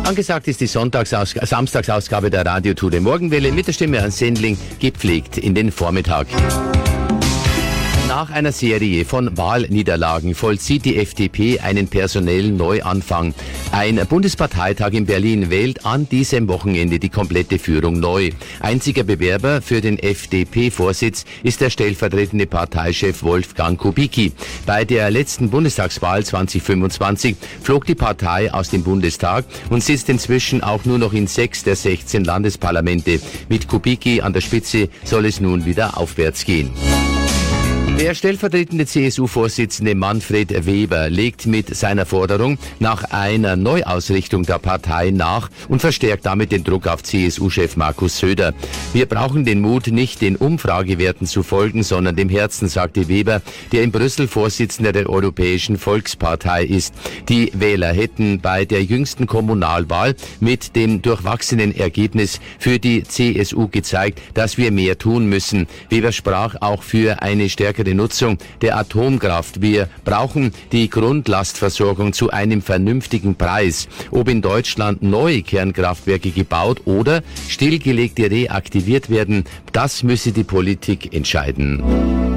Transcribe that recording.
Angesagt ist die Samstagsausgabe der Radio-Tour der Morgenwelle mit der Stimme Ernst Sendling, gepflegt in den Vormittag. Nach einer Serie von Wahlniederlagen vollzieht die FDP einen personellen Neuanfang. Ein Bundesparteitag in Berlin wählt an diesem Wochenende die komplette Führung neu. Einziger Bewerber für den FDP-Vorsitz ist der stellvertretende Parteichef Wolfgang Kubicki. Bei der letzten Bundestagswahl 2025 flog die Partei aus dem Bundestag und sitzt inzwischen auch nur noch in 6 der 16 Landesparlamente. Mit Kubicki an der Spitze soll es nun wieder aufwärts gehen. Der stellvertretende CSU-Vorsitzende Manfred Weber legt mit seiner Forderung nach einer Neuausrichtung der Partei nach und verstärkt damit den Druck auf CSU-Chef Markus Söder. Wir brauchen den Mut, nicht den Umfragewerten zu folgen, sondern dem Herzen, sagte Weber, der in Brüssel Vorsitzender der Europäischen Volkspartei ist. Die Wähler hätten bei der jüngsten Kommunalwahl mit dem durchwachsenen Ergebnis für die CSU gezeigt, dass wir mehr tun müssen. Weber sprach auch für eine stärkere Nutzung der Atomkraft. Wir brauchen die Grundlastversorgung zu einem vernünftigen Preis. Ob in Deutschland neue Kernkraftwerke gebaut oder stillgelegte reaktiviert werden, das müsse die Politik entscheiden.